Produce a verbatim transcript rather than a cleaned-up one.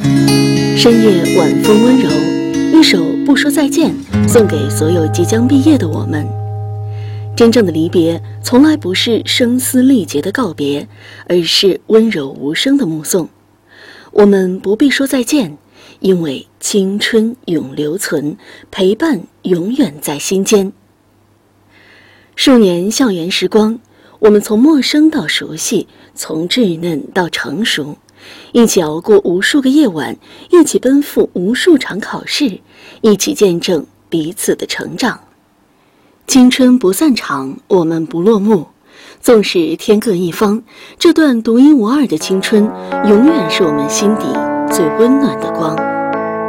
深夜晚风温柔，一首不说再见，送给所有即将毕业的我们。真正的离别，从来不是声嘶力竭的告别，而是温柔无声的目送。我们不必说再见，因为青春永留存，陪伴永远在心间。数年校园时光，我们从陌生到熟悉，从稚嫩到成熟，一起熬过无数个夜晚，一起奔赴无数场考试，一起见证彼此的成长。青春不散场，我们不落幕。纵使天各一方，这段独一无二的青春，永远是我们心底最温暖的光。